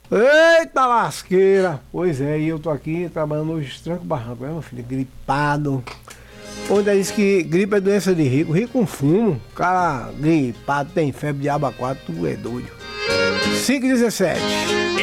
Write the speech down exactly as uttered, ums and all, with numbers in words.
Eita lasqueira! Pois é, e eu tô aqui trabalhando hoje tranco barranco, né, meu filho? Gripado. Onde diz que gripe é doença de rico, rico com fumo, cara gripado, tem febre de aba quatro, tu é doido. cinco e dezessete.